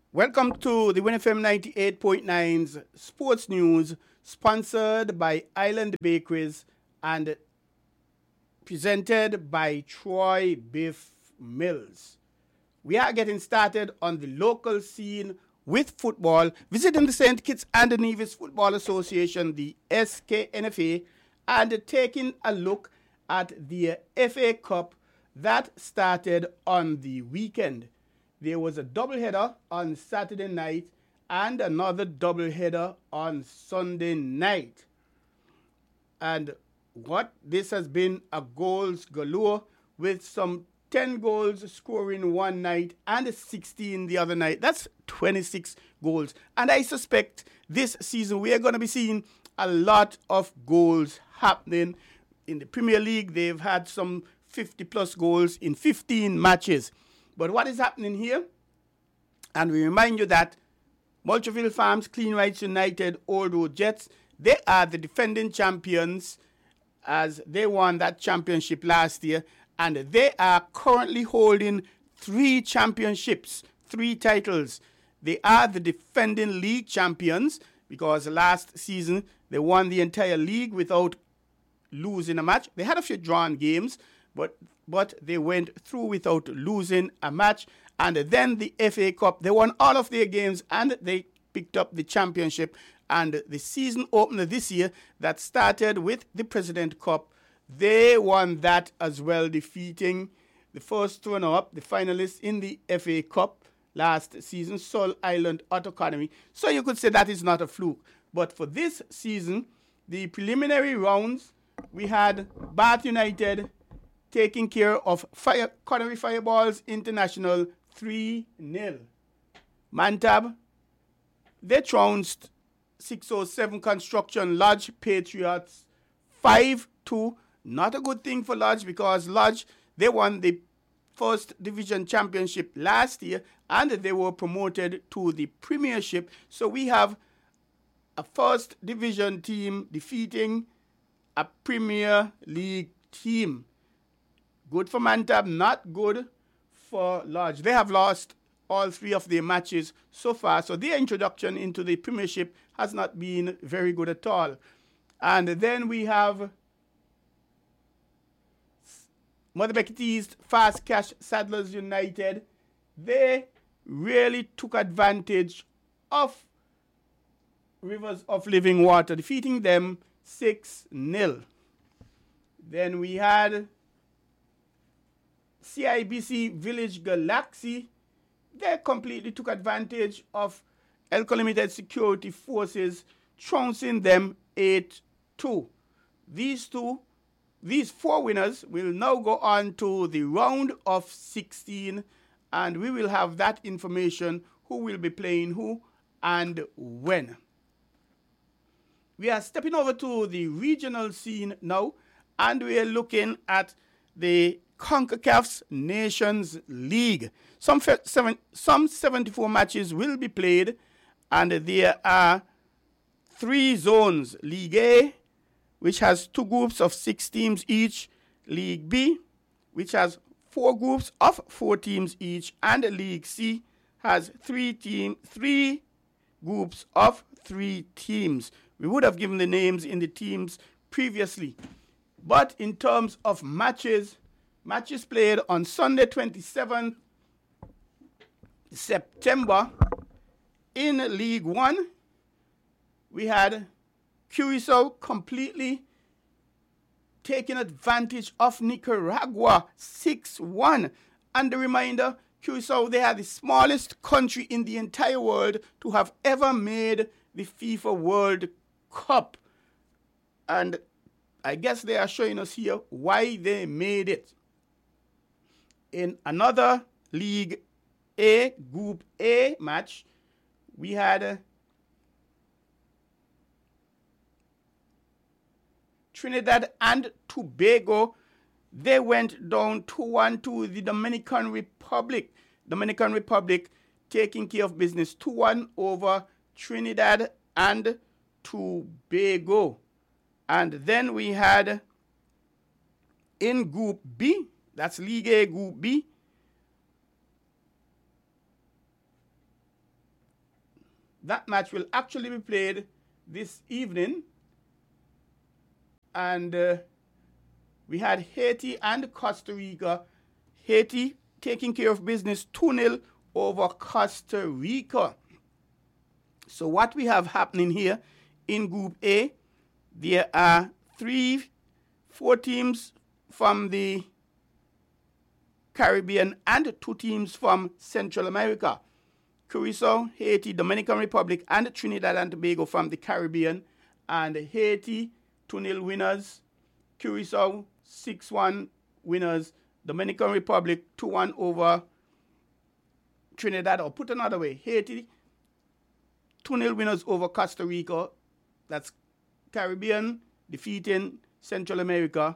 Welcome to the WinFM 98.9's Sports News, sponsored by Island Bakeries and presented by Troy Biff Mills. We are getting started on the local scene with football, visiting the St. Kitts and Nevis Football Association, the SKNFA, and taking a look at the FA Cup that started on the weekend. There was a doubleheader on Saturday night and another doubleheader on Sunday night. And what this has been a goals galore, with some 10 goals scoring one night and 16 the other night. That's 26 goals. And I suspect this season we are going to be seeing a lot of goals happening. In the Premier League, they've had some 50 plus goals in 15 matches. But what is happening here? And we remind you that Mulcherville Farms, Clean Rights United, Old Road Jets, they are the defending champions, as they won that championship last year. And they are currently holding 3 championships, 3 titles. They are the defending league champions because last season they won the entire league without losing a match. They had a few drawn games, but they went through without losing a match. And then the FA Cup, they won all of their games and they picked up the championship. And the season opener this year that started with the President Cup, they won that as well, defeating the first runner-up, the finalists in the FA Cup last season, Sol Island Auto Academy. So you could say that is not a fluke. But for this season, the preliminary rounds, we had Bath United taking care of Connery Fireballs International 3-0. Mantab, they trounced 607 Construction Lodge Patriots 5-2. Not a good thing for Lodge because Lodge, they won the First Division Championship last year and they were promoted to the Premiership. So we have a First Division team defeating a Premier League team. Good for Mantab, not good for Lodge. They have lost all 3 of their matches so far, so their introduction into the Premiership has not been very good at all. And then we have Mother Beckett East, Fast Cash Saddlers United. They really took advantage of Rivers of Living Water, defeating them 6-0. Then we had CIBC Village Galaxy. They completely took advantage of Elko Limited Security Forces, trouncing them 8-2. These 4 winners will now go on to the round of 16, and we will have that information, who will be playing who and when. We are stepping over to the regional scene now, and we are looking at the CONCACAF's Nations League. Some 74 matches will be played, and there are 3 zones. League A, which has 2 groups of 6 teams each. League B, which has 4 groups of 4 teams each. And League C has 3 groups of 3 teams. We would have given the names in the teams previously. But in terms of matches played on Sunday, 27th September, in League 1, we had Curacao completely taking advantage of Nicaragua 6-1. And the reminder, Curacao, they are the smallest country in the entire world to have ever made the FIFA World Cup. And I guess they are showing us here why they made it. In another League A, Group A match, we had Trinidad and Tobago. They went down 2-1 to the Dominican Republic. Dominican Republic taking care of business 2-1 over Trinidad and Tobago. And then we had in Group B, that's League A, Group B, that match will actually be played this evening. And we had Haiti and Costa Rica. Haiti taking care of business 2-0 over Costa Rica. So what we have happening here in Group A, there are 4 teams from the Caribbean and 2 teams from Central America. Curacao, Haiti, Dominican Republic, and Trinidad and Tobago from the Caribbean. And Haiti, 2-0 winners. Curacao, 6-1 winners. Dominican Republic, 2-1 over Trinidad. Or put another way, Haiti, 2-0 winners over Costa Rica. That's Caribbean defeating Central America.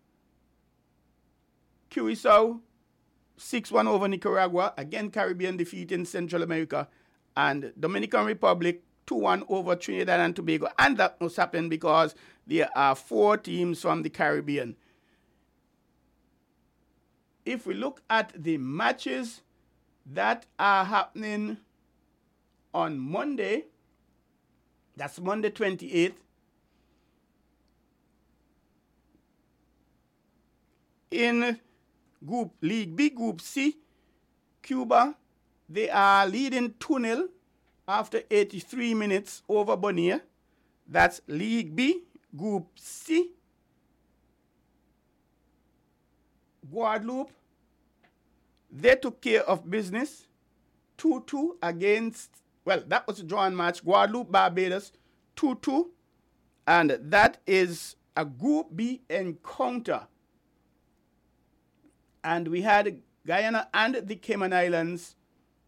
Curacao, 6-1 over Nicaragua. Again, Caribbean defeating Central America. And Dominican Republic, 2-1 over Trinidad and Tobago. And that must happen because there are 4 teams from the Caribbean. If we look at the matches that are happening on Monday, that's Monday 28th, in League B, Group C, Cuba, they are leading 2-0 after 83 minutes over Bonilla. That's League B, Group C. Guadeloupe, they took care of business 2-2 against, well, that was a drawn match. Guadeloupe, Barbados, 2-2. And that is a Group B encounter. And we had Guyana and the Cayman Islands.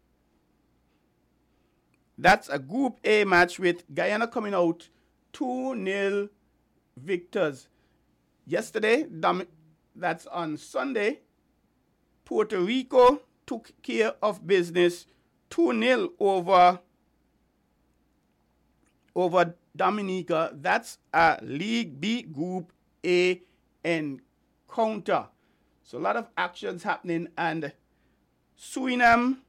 That's a Group A match with Guyana coming out 2-0 victors. Yesterday, that's on Sunday, Puerto Rico took care of business 2-0 over Dominica. That's a League B Group A encounter. So a lot of actions happening, and Suriname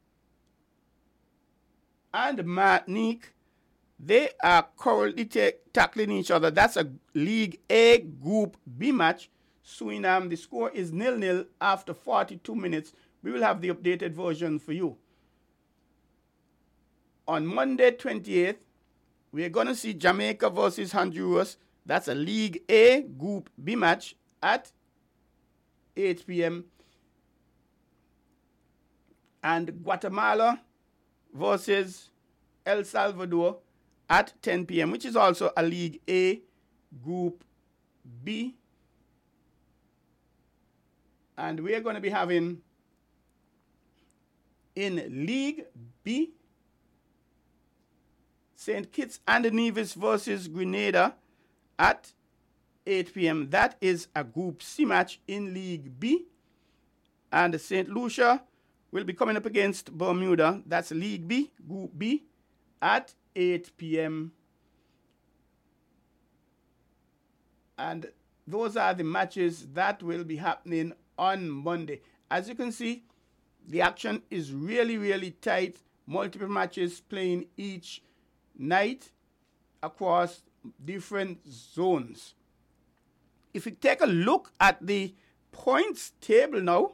and Martinique, they are currently tackling each other. That's a League A Group B match. Suriname, the score is 0-0 after 42 minutes. We will have the updated version for you. On Monday 28th, we're going to see Jamaica versus Honduras. That's a League A Group B match at 8 p.m. And Guatemala versus El Salvador at 10 p.m., which is also a League A Group B. And we're going to be having in League B, St. Kitts and Nevis versus Grenada at 8 p.m. That is a Group C match in League B. And St. Lucia will be coming up against Bermuda. That's League B, Group B, at 8 p.m. And those are the matches that will be happening on Monday. As you can see, the action is really, really tight. Multiple matches playing each night across different zones. If you take a look at the points table now,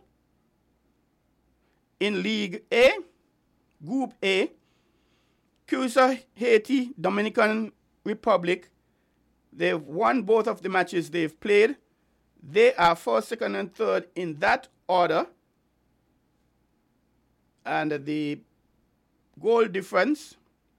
in League A, Group A, Curacao, Haiti, Dominican Republic, they've won both of the matches they've played. They are first, second, and third in that order. And the goal difference,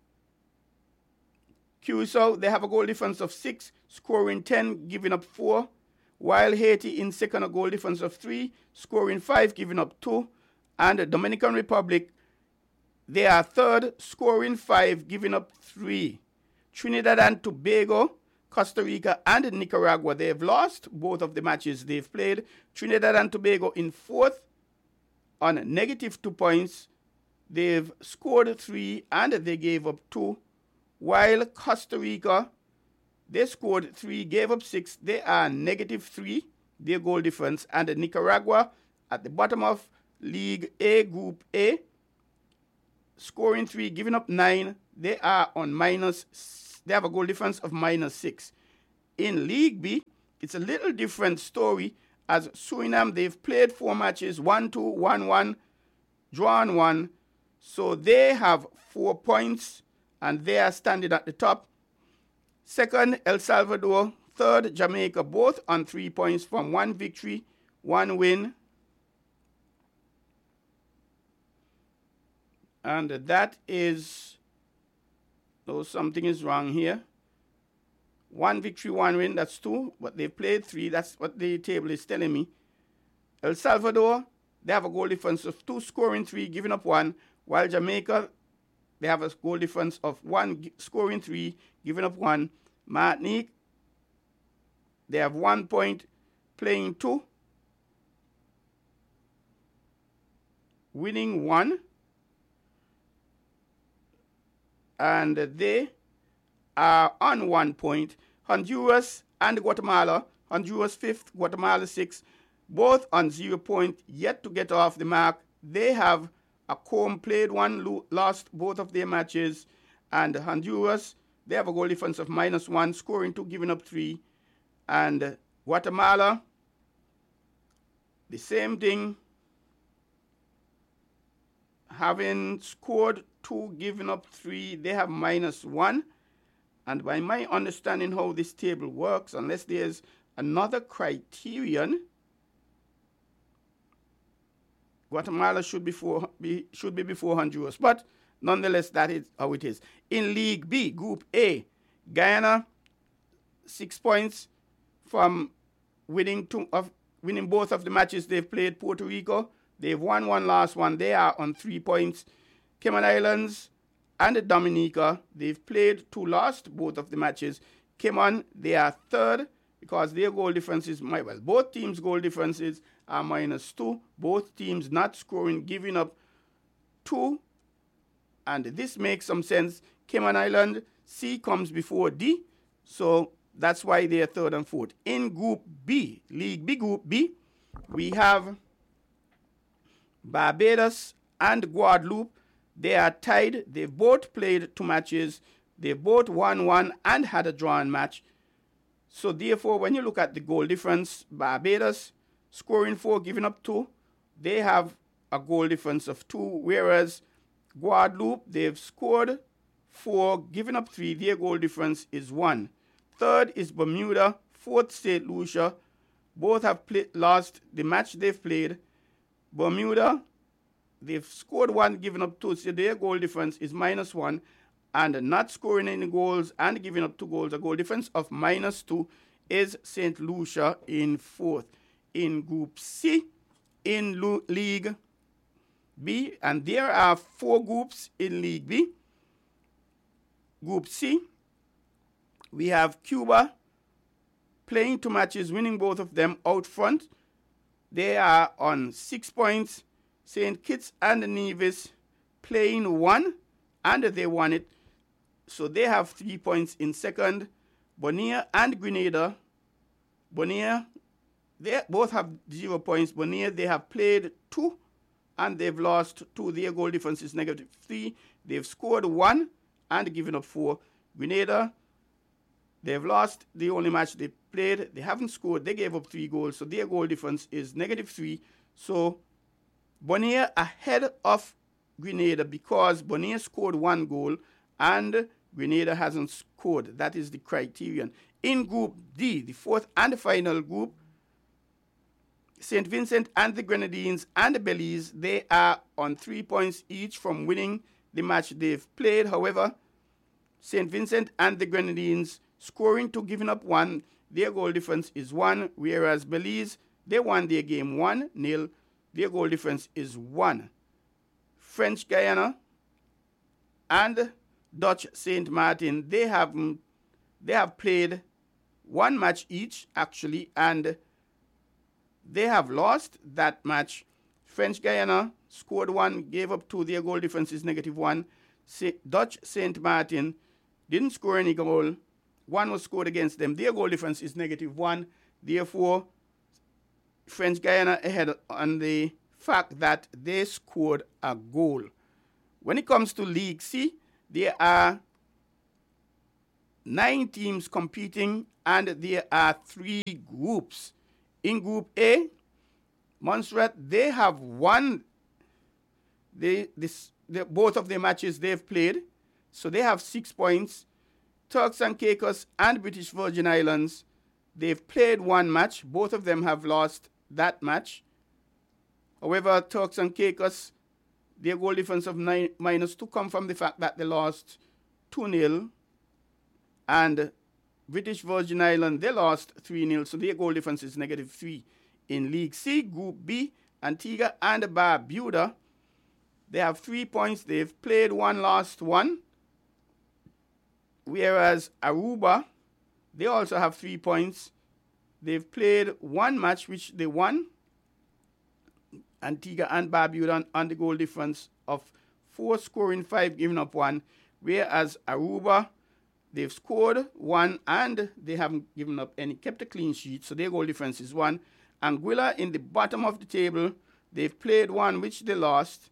Curacao, they have a goal difference of 6, scoring 10, giving up 4. While Haiti in second, a goal difference of 3, scoring 5, giving up 2. And the Dominican Republic, they are third, scoring 5, giving up 3. Trinidad and Tobago, Costa Rica, and Nicaragua, they've lost both of the matches they've played. Trinidad and Tobago in fourth on -2 points. They've scored 3 and they gave up 2. While Costa Rica, they scored 3, gave up 6. They are -3, their goal difference. And Nicaragua, at the bottom of League A, Group A, scoring 3, giving up 9. They are on they have a goal difference of -6. In League B, it's a little different story, as Suriname, they've played 4 matches, 1-2, 1-1, drawn 1. So they have 4 points, and they are standing at the top. Second, El Salvador. Third, Jamaica, both on 3 points from 1 victory, 1 win. And that is, though something is wrong here. 1 victory, 1 win, that's 2, but they played 3. That's what the table is telling me. El Salvador, they have a goal difference of 2, scoring 3, giving up 1, while Jamaica, they have a goal difference of 1, scoring 3, giving up 1. Martinique, they have 1 point, playing 2, winning 1, and they are on 1 point. Honduras and Guatemala, Honduras 5th, Guatemala 6th, both on 0 point, yet to get off the mark. They have a comb, played 1, lost both of their matches, and Honduras, they have a goal difference of -1, scoring 2, giving up 3, and Guatemala, the same thing, having scored 2, giving up 3, they have -1. And by my understanding how this table works, unless there's another criterion, Guatemala should be before Honduras. But nonetheless, that is how it is. In League B, Group A, Guyana, 6 points from winning both of the matches they've played. Puerto Rico, they've won 1, lost 1. They are on 3 points. Cayman Islands and Dominica, they've played 2, lost both of the matches. Cayman, they are third because their goal differences, both teams' goal differences are -2. Both teams not scoring, giving up 2. And this makes some sense. Cayman Island, C comes before D. So that's why they are third and fourth. In Group B, League B, Group B, we have Barbados and Guadeloupe. They are tied. They both played 2 matches. They both won 1 and had a drawn match. So therefore, when you look at the goal difference, Barbados scoring 4, giving up 2. They have a goal difference of 2, whereas Guadeloupe, they've scored 4, giving up 3. Their goal difference is 1. Third is Bermuda. Fourth, St. Lucia. Both have lost the match they've played. Bermuda, they've scored 1, given up 2, so their goal difference is -1, and not scoring any goals and giving up 2 goals, a goal difference of -2 is St. Lucia in fourth. In Group C, in League B, and there are 4 groups in League B. Group C, we have Cuba playing 2 matches, winning both of them out front. They are on 6 points. St. Kitts and Nevis playing 1, and they won it. So they have 3 points in second. Bonaire and Grenada. Bonaire, they both have 0 points. Bonaire, they have played 2, and they've lost 2. Their goal difference is -3. They've scored 1 and given up 4. Grenada, they've lost the only match they played. They haven't scored. They gave up 3 goals, so their goal difference is -3. So Bonaire ahead of Grenada because Bonaire scored 1 goal and Grenada hasn't scored. That is the criterion. In Group D, the fourth and the final group, St. Vincent and the Grenadines and the Belize, they are on 3 points each from winning the match they've played. However, St. Vincent and the Grenadines scoring 2, giving up 1. Their goal difference is 1, whereas Belize, they won their game 1-0. Their goal difference is 1. French Guiana and Dutch St. Martin, they have played 1 match each, actually, and they have lost that match. French Guiana scored 1, gave up 2. Their goal difference is -1. Dutch St. Martin didn't score any goal. 1 was scored against them. Their goal difference is -1. Therefore, French Guiana ahead on the fact that they scored a goal. When it comes to League C, there are 9 teams competing, and there are 3 groups. In Group A, Montserrat, they have won both of the matches they've played, so they have 6 points. Turks and Caicos and British Virgin Islands, they've played 1 match. Both of them have lost that match. However, Turks and Caicos, their goal difference of -2 come from the fact that they lost 2-0. And British Virgin Islands, they lost 3-0, so their goal difference is -3. In League C, Group B, Antigua and Barbuda, they have 3 points. They've played 1, lost 1. Whereas Aruba, they also have 3 points. They've played 1 match, which they won. Antigua and Barbuda on the goal difference of 4 scoring 5, giving up 1. Whereas Aruba, they've scored 1 and they haven't given up any, kept a clean sheet, so their goal difference is 1. Anguilla in the bottom of the table, they've played 1, which they lost.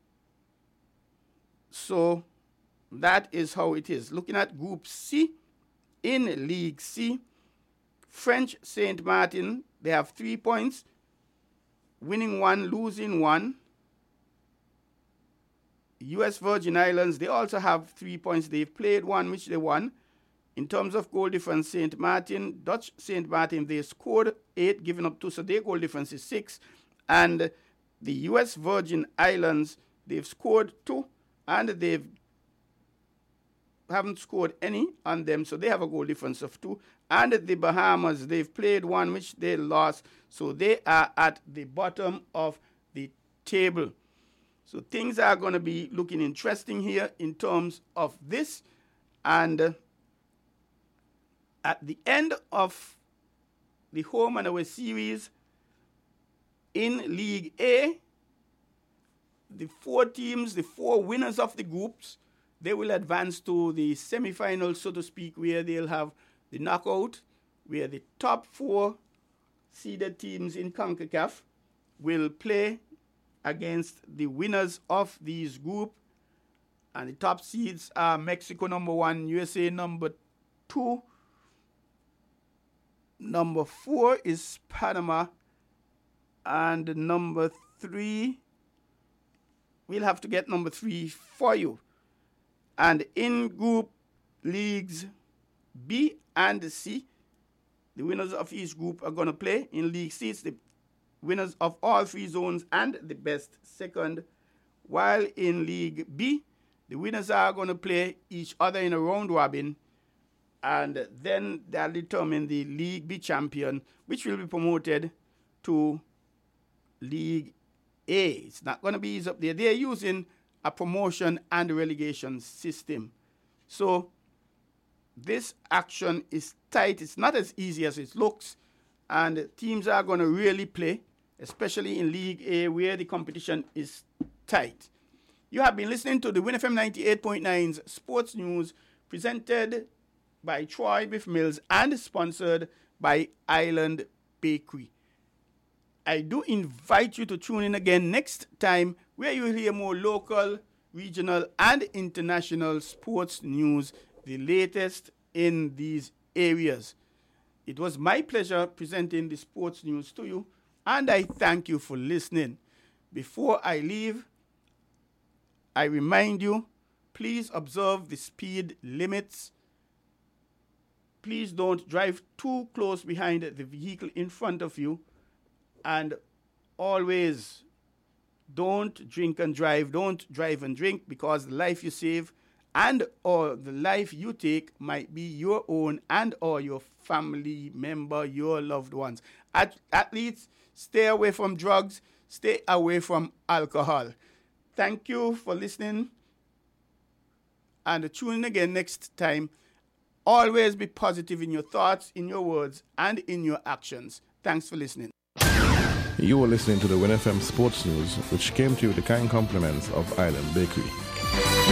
So that is how it is. Looking at Group C, in League C, French Saint Martin, they have 3 points, winning 1, losing 1. US Virgin Islands, they also have 3 points. They've played 1, which they won. In terms of goal difference, St. Martin, Dutch St. Martin, they scored 8, giving up 2, so their goal difference is 6. And the US Virgin Islands, they've scored 2, and they haven't scored any on them, so they have a goal difference of 2. And the Bahamas, they've played 1, which they lost, so they are at the bottom of the table. So things are going to be looking interesting here in terms of this. And at the end of the home and away series in League A, the 4 teams, the 4 winners of the groups, they will advance to the semifinals, so to speak, where they'll have the knockout, where the top 4 seeded teams in CONCACAF will play against the winners of these groups. And the top seeds are Mexico number 1, USA number 2. Number 4 is Panama. And number 3, we'll have to get number 3 for you. And in group leagues B and C, the winners of each group are going to play. In League C, it's the winners of all 3 zones and the best second. While in League B, the winners are going to play each other in a round robin, and then they'll determine the League B champion, which will be promoted to League A. It's not going to be easy up there. They're using a promotion and relegation system. So this action is tight. It's not as easy as it looks, and teams are going to really play, especially in League A where the competition is tight. You have been listening to the Win FM 98.9's Sports News, presented by Troy Biff Mills and sponsored by Island Bakery. I do invite you to tune in again next time, where you will hear more local, regional, and international sports news, the latest in these areas. It was my pleasure presenting the sports news to you, and I thank you for listening. Before I leave, I remind you, please observe the speed limits. Please don't drive too close behind the vehicle in front of you. And always don't drink and drive. Don't drive and drink, because the life you save and or the life you take might be your own and or your family member, your loved ones. Athletes, stay away from drugs. Stay away from alcohol. Thank you for listening, and tune in again next time. Always be positive in your thoughts, in your words, and in your actions. Thanks for listening. You were listening to the Win FM Sports News, which came to you with the kind compliments of Island Bakery.